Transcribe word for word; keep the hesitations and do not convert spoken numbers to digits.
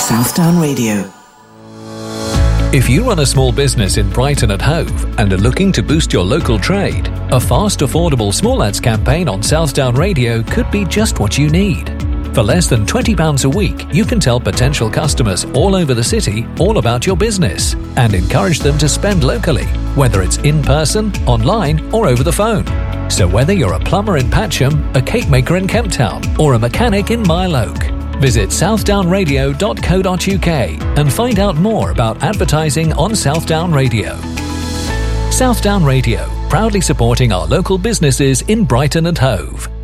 Southdown Radio. If you run a small business in Brighton and Hove and are looking to boost your local trade, a fast, affordable small ads campaign on Southdown Radio could be just what you need. For less than twenty pounds a week, you can tell potential customers all over the city all about your business and encourage them to spend locally, whether it's in person, online or over the phone. So whether you're a plumber in Patcham, a cake maker in Kemptown or a mechanic in Mile Oak, visit southdown radio dot co dot uk and find out more about advertising on Southdown Radio. Southdown Radio, proudly supporting our local businesses in Brighton and Hove.